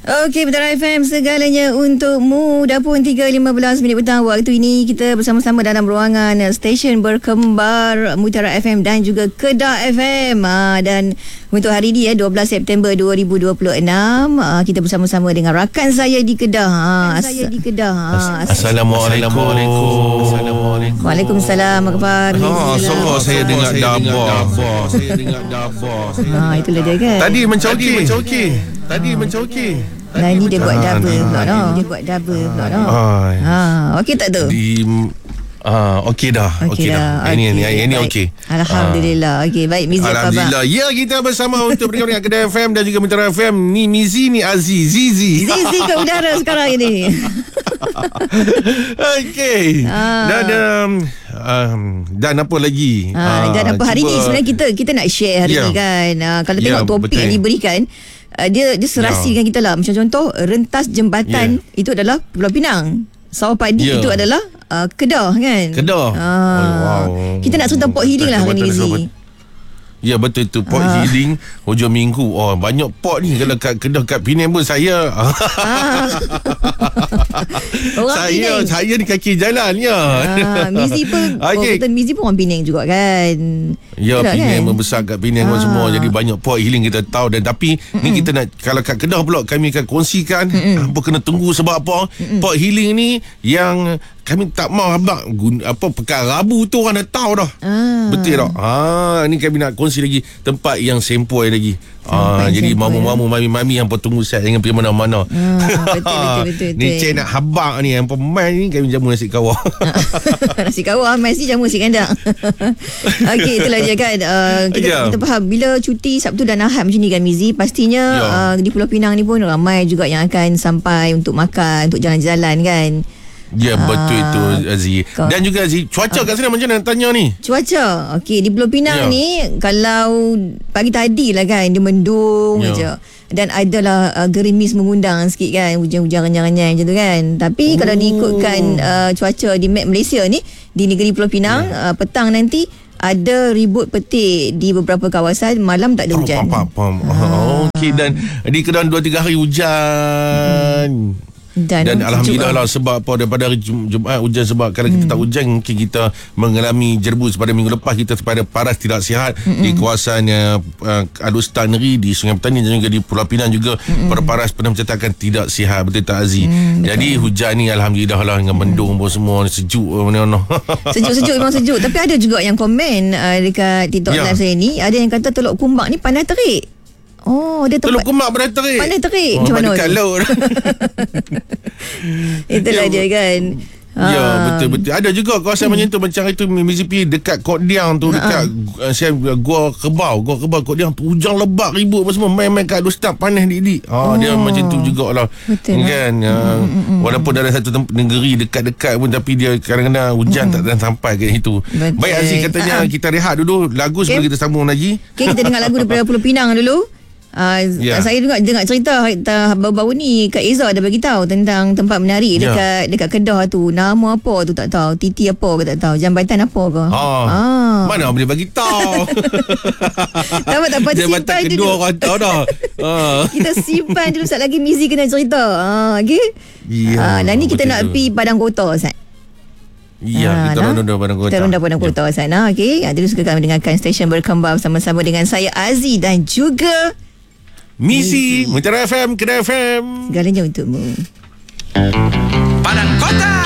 Okey, Mutiara FM segalanya untukmu. Dah pun 3.15 minit petang. Waktu ini kita bersama-sama dalam ruangan stesen berkembar Mutiara FM dan juga Kedah FM. Dan untuk hari ini 12 September 2026, kita bersama-sama dengan rakan saya di Kedah. Assalamualaikum. Waalaikumsalam. Apa khabar? Sokong saya dengar Dabah. Itulah dia kan. Tadi mencauki. Nah, ini dia buat double pula dah. Okey tak tu? Okey dah. Ini okey. Alhamdulillah. Okey, baik Mizi, apa khabar? Alhamdulillah. Ya, kita bersama untuk bergabung dengan Kedah FM dan juga Mutiara FM. Ni Mizi, ni Aziz, Zizi ke udara sekarang ini. Okey. Dan apa lagi? Dan apa hari ni sebenarnya kita nak share hari ni kan. Kalau tengok topik yang diberikan, dia serasi dengan kita lah. Macam contoh, rentas jembatan itu adalah Pulau Pinang. Sawah padi itu adalah Kedah kan. Wow. Kita nak cerita Port Healing lah hari ni, Mizi. Ya, betul tu. Port Healing hujung minggu. Banyak port ni. Kalau kat Kedah, kat Penang pun saya saya ni kaki jalan ya. Mizi pun Mizi pun orang Penang juga kan. Ya, Penang membesar kat Penang semua. Jadi banyak Port Healing kita tahu. Dan tapi ni kita nak, kalau kat Kedah pula kami akan kongsikan apa kena tunggu sebab apa. Port Healing ni yang kami tak mau pekan Rabu tu orang dah tahu dah. Betul tak? Ni kami nak kongsi lagi tempat yang sempoi lagi. Jadi mamu-mamu, mami-mami yang tunggu set jangan pergi mana-mana. Betul. Ni cik nak habak ni yang pemain ni kami jamu nasi kawah. Nasi kawah mesti jamu nasi kandang. Okey, itulah dia kan. Kita faham bila cuti Sabtu dan Ahad macam ni kan, Mizi, pastinya di Pulau Pinang ni pun ramai juga yang akan sampai untuk makan, untuk jalan-jalan kan. Ya, betul itu Aziz. Dan juga Aziz, cuaca kat sana macam mana tanya ni? Cuaca, okey, di Pulau Pinang ni kalau pagi tadi lah kan dia mendung je. Dan adalah gerimis mengundang sikit kan, hujan-hujan renyang-renyang macam tu kan. Tapi kalau diikutkan cuaca di map Malaysia ni, di negeri Pulau Pinang, petang nanti ada ribut petir di beberapa kawasan, malam tak ada hujan. Okey, dan di Kedah 2-3 hari hujan. Dan alhamdulillah lah, sebab apa, daripada hari Jumaat hujan. Sebab kalau kita tak hujan, mungkin kita mengalami jerbus. Pada minggu lepas kita pada paras tidak sihat di kawasan Adus Tanri, di Sungai Petani dan juga di Pulau Pinang juga. Pada paras pernah mencatatkan tidak sihat. Betul tak Aziz? Jadi hujan ni alhamdulillah lah, dengan mendung pun semua sejuk mana-mana. Sejuk memang sejuk. Tapi ada juga yang komen dekat TikTok live saya ni, ada yang kata Teluk Kumbak ni pandai terik. Dia tempat Teluk Kumbak pandai terik. Macam mana dekat laut. Itulah dia kan. Ya, betul. Ada juga kawasan macam tu. Macam itu Mizipi dekat Kok Diang tu, dekat Gua Kebau Kok Diang tu, hujan lebat ribut apa semua, main-main kat Dostap panas dik-dik. Dia macam tu jugalah. Betul kan. Walaupun dalam satu negeri dekat-dekat pun, tapi dia kadang-kadang hujan tak sampai ke situ. Baik Aziz, katanya kita rehat dulu lagu sebelum kita sambung lagi. Kita dengar lagu daripada Pulau Pinang dulu. Saya juga dengar cerita baru-baru ni Kak Eza ada bagi tahu tentang tempat menari dekat Kedah tu. Nama apa tu tak tahu, titi apa ke tak tahu, jambatan apa ke. Mana boleh bagi tahu. Tak apa, jambatan kedua orang tahu dah. Kita simpan dulu, sekejap lagi Mizi kena cerita. Okey. Ni kita nak pergi Padang Kota Ustaz. Ya, kita ronda Padang Kota. Kita ronda Padang Kota sana. Okey, terus kami mendengarkan stesen berkembang bersama-sama dengan saya Aziz dan juga Mizi, Mutiara FM, Kedah FM. Segalanya untukmu. Padang Kota.